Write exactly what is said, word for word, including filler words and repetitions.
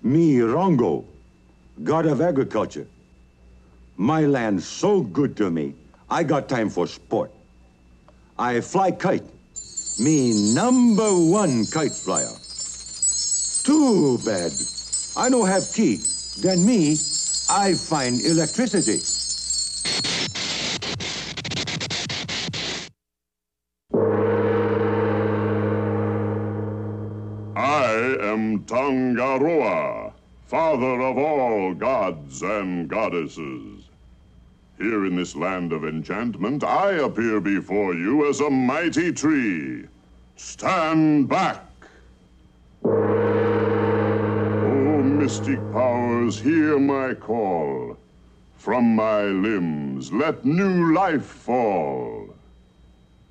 Me Rongo, god of agriculture. My land so good to me, I got time for sport. I fly kite. Me number one kite flyer. Too bad. I don't have key. Then me, I find electricity. I am Tangaroa, father of all gods and goddesses. Here in this land of enchantment, I appear before you as a mighty tree. Stand back! O mystic powers, hear my call. From my limbs, let new life fall.